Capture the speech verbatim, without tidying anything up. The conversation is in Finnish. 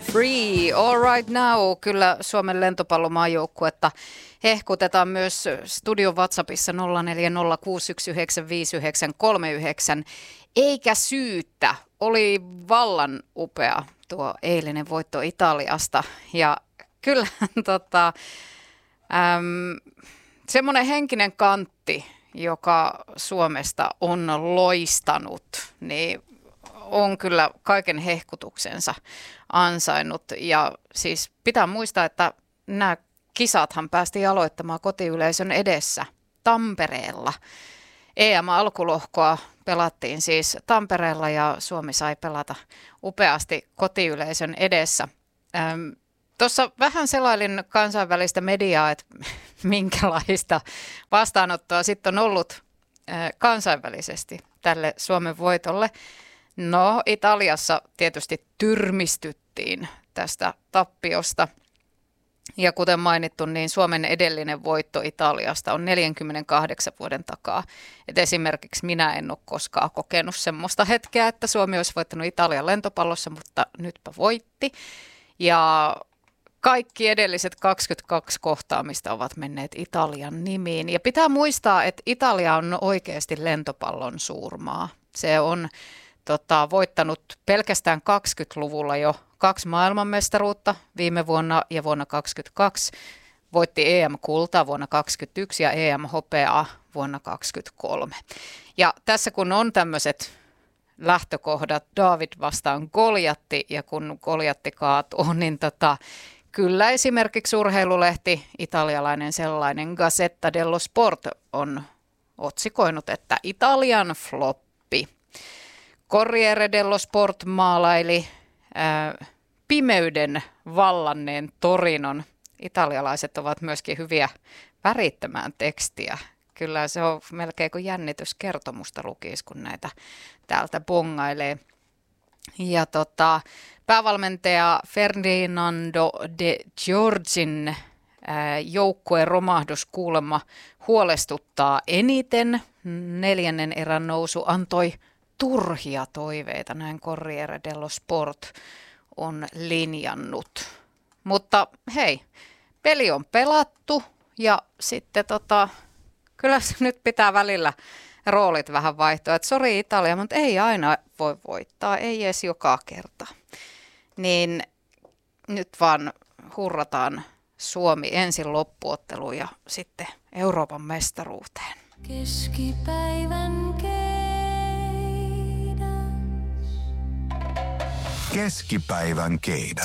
Free, all right now. Kyllä Suomen lentopallomaajoukkuetta hehkutetaan myös studion WhatsAppissa nolla neljä nolla kuusi yksi yhdeksän viisi yhdeksän kolme yhdeksän. Eikä syyttä. Oli vallan upea tuo eilinen voitto Italiasta. Ja kyllä tota, äm, semmoinen henkinen kantti, joka Suomesta on loistanut, niin on kyllä kaiken hehkutuksensa ansainnut. Ja siis pitää muistaa, että nämä kisathan päästiin aloittamaan kotiyleisön edessä Tampereella. E M-alkulohkoa pelattiin siis Tampereella ja Suomi sai pelata upeasti kotiyleisön edessä. Ähm, Tuossa vähän selailin kansainvälistä mediaa, että minkälaista vastaanottoa sitten on ollut äh, kansainvälisesti tälle Suomen voitolle. No, Italiassa tietysti tyrmistyttiin tästä tappiosta. Ja kuten mainittu, niin Suomen edellinen voitto Italiasta on neljänkymmenenkahdeksan vuoden takaa. Et esimerkiksi minä en ole koskaan kokenut semmoista hetkeä, että Suomi olisi voittanut Italian lentopallossa, mutta nytpä voitti. Ja kaikki edelliset kaksikymmentäkaksi kohtaamista ovat menneet Italian nimiin. Ja pitää muistaa, että Italia on oikeasti lentopallon suurmaa. Se on tota, voittanut pelkästään kaksikymmentäluvulla jo kaksi maailmanmestaruutta viime vuonna ja vuonna kaksikymmentäkaksi. Voitti E M-kultaa vuonna kaksikymmentäyksi ja E M-hopeaa vuonna kaksikymmentäkolme. Ja tässä kun on tämmöiset lähtökohdat, David vastaan Goljatti, ja kun Goljatti kaatuu, niin tota, kyllä esimerkiksi urheilulehti, italialainen sellainen, Gazzetta dello Sport, on otsikoinut, että Italian floppi. Corriere dello Sport maalaili ää, pimeyden vallanneen Torinon. Italialaiset ovat myöskin hyviä värittämään tekstiä. Kyllä se on melkein kuin jännityskertomusta lukisi, kun näitä täältä bongailee. Ja tota, päävalmentaja Ferdinando de Giorgin ää, joukkueen romahdus kuulemma huolestuttaa eniten. Neljännen erän nousu antoi turhia toiveita, näin Corriere dello Sport on linjannut. Mutta hei, peli on pelattu ja sitten tota, kyllä nyt pitää välillä roolit vähän vaihtua. Että sori Italia, mutta ei aina voi voittaa, ei edes joka kerta. Niin nyt vaan hurrataan Suomi ensin loppuotteluun ja sitten Euroopan mestaruuteen. Keskipäivän Keskipäivän keida.